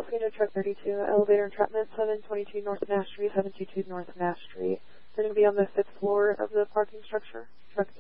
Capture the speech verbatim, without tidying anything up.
California, truck thirty-two, elevator entrapment, seven twenty-two North Nash Street, seven two two North Nash Street. They're going to be on the fifth floor of the parking structure, truck